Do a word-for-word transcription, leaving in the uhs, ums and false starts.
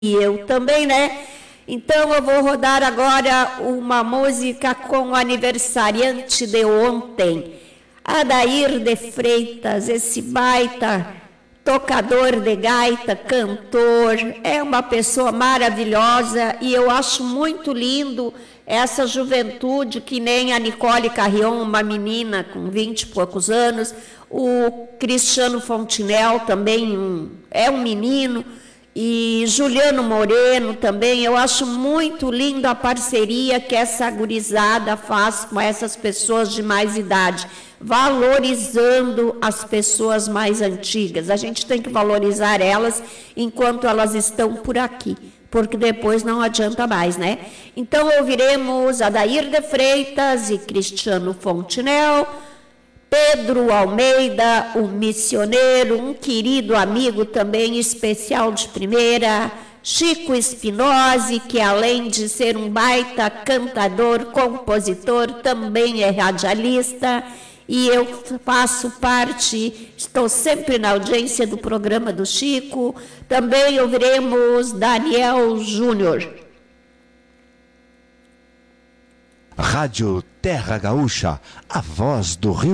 E eu também, né? Então eu vou rodar agora uma música com o aniversariante de ontem, Adair de Freitas, esse baita tocador de gaita, cantor, é uma pessoa maravilhosa e eu acho muito lindo essa juventude, que nem a Nicole Carrion, uma menina com vinte e poucos anos, o Cristiano Fontinel também um, é um menino, e Juliano Moreno também. Eu acho muito lindo a parceria que essa gurizada faz com essas pessoas de mais idade, valorizando as pessoas mais antigas. A gente tem que valorizar elas enquanto elas estão por aqui, porque depois não adianta mais, né? Então ouviremos Adair de Freitas e Cristiano Fontinel, Pedro Almeida, o missioneiro, um querido amigo também especial de primeira, Chico Espinosa, que além de ser um baita cantador, compositor, também é radialista, e eu faço parte, estou sempre na audiência do programa do Chico. Também ouviremos Daniel Júnior. Rádio Terra Gaúcha, a voz do Rio